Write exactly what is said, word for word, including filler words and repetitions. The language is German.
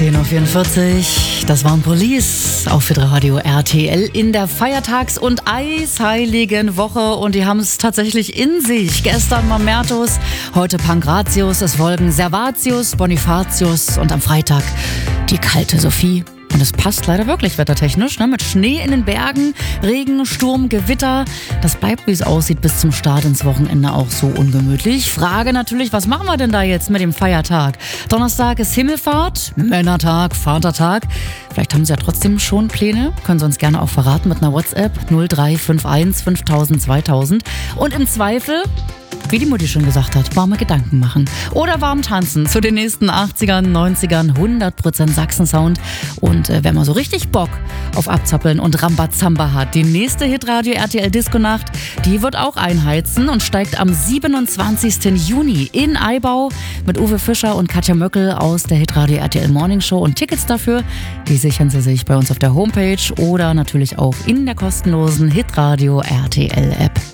zehn Uhr vierundvierzig, das waren Police auf Hitradio R T L in der Feiertags- und Eisheiligen Woche und die haben es tatsächlich in sich. Gestern Mamertus, heute Pankratius, es folgen Servatius, Bonifatius und am Freitag die kalte Sophie. Und es passt leider wirklich wettertechnisch, ne? Mit Schnee in den Bergen, Regen, Sturm, Gewitter. Das bleibt, wie es aussieht, bis zum Start ins Wochenende auch so ungemütlich. Frage natürlich, was machen wir denn da jetzt mit dem Feiertag? Donnerstag ist Himmelfahrt, Männertag, Vatertag. Vielleicht haben Sie ja trotzdem schon Pläne. Können Sie uns gerne auch verraten mit einer WhatsApp null drei fünf eins fünftausend zweitausend. Und im Zweifel, wie die Mutti schon gesagt hat, warme Gedanken machen. Oder warm tanzen zu den nächsten achtzigern, neunzigern, hundert Prozent Sachsen-Sound. Und äh, wenn man so richtig Bock auf Abzappeln und Rambazamba hat, die nächste Hitradio R T L Disco-Nacht, die wird auch einheizen und steigt am siebenundzwanzigsten Juni in Eibau mit Uwe Fischer und Katja Möckel aus der Hitradio R T L Morning Show. Und Tickets dafür, die sichern Sie sich bei uns auf der Homepage oder natürlich auch in der kostenlosen Hitradio R T L App.